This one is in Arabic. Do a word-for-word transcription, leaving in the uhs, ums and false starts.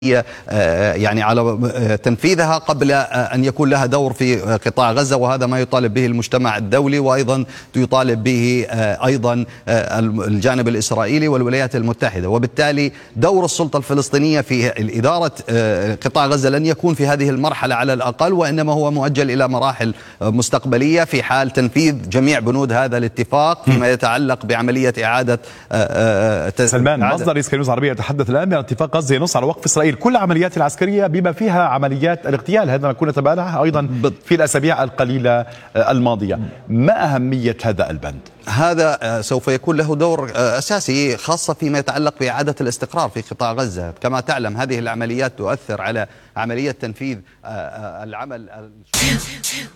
يعني على تنفيذها قبل أن يكون لها دور في قطاع غزة، وهذا ما يطالب به المجتمع الدولي، وأيضا يطالب به أيضا الجانب الإسرائيلي والولايات المتحدة. وبالتالي دور السلطة الفلسطينية في إدارة قطاع غزة لن يكون في هذه المرحلة على الأقل، وإنما هو مؤجل إلى مراحل مستقبلية في حال تنفيذ جميع بنود هذا الاتفاق فيما يتعلق بعملية إعادة. سلمان، مصدر سكاي نيوز عربية يتحدث الآن بأن اتفاق غزة ينص على وقف إسرائيل كل عمليات العسكرية بما فيها عمليات الاغتيال. هذا ما كنا تابعناه أيضا في الأسابيع القليلة الماضية. ما أهمية هذا البند؟ هذا سوف يكون له دور أساسي خاصة فيما يتعلق بإعادة الاستقرار في قطاع غزة. كما تعلم هذه العمليات تؤثر على عملية تنفيذ العمل